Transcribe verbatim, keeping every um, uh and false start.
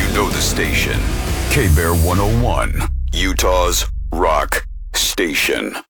know the station. K-Bear one oh one, Utah's rock station.